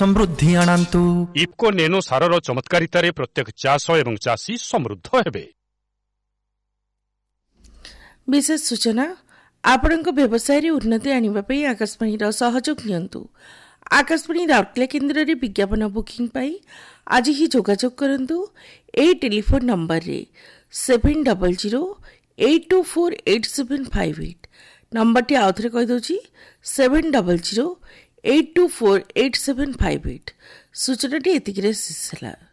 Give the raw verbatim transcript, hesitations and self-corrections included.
समृद्धि आनंतु। इफ्को नेनो सारर चमत्कारितारे प्रत्येक चाष एवं चाषी समृद्ध हेबे। विशेष सूचना आपण व्यवसाय उन्नति आने आकाशवाणी सहयोग नियंतु। आकाशवाणी राउरकेला केन्द्र में विज्ञापन बुकिंग पाई आज ही जोगाजोग करंतु। ए टेलीफोन नंबर रे seven double zero eight to four eight seven five eight number T आउथरे कहि दोची seven double zero eight to four eight seven five eight. सूचना टी एतिकिरे शेष होला।